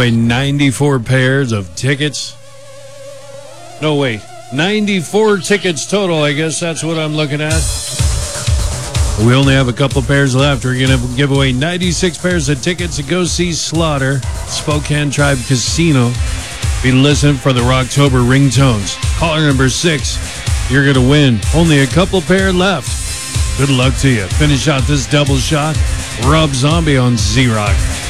away 94 pairs of tickets. No, wait. 94 tickets total, I guess that's what I'm looking at. We only have a couple pairs left. We're going to give away 96 pairs of tickets to go see Slaughter, Spokane Tribe Casino. Be listening for the Rocktober ringtones. Caller number 6, you're going to win. Only a couple pair left. Good luck to you. Finish out this double shot. Rob Zombie on Z-Rock.